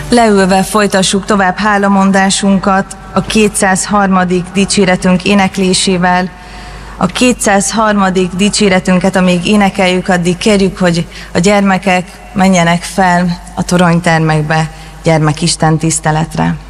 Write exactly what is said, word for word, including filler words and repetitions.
Leülve folytassuk tovább hálamondásunkat a kétszázharmadik dicséretünk éneklésével. A kétszázharmadik dicséretünket, amíg énekeljük, addig kérjük, hogy a gyermekek menjenek fel a toronytermekbe gyermekisten tiszteletre.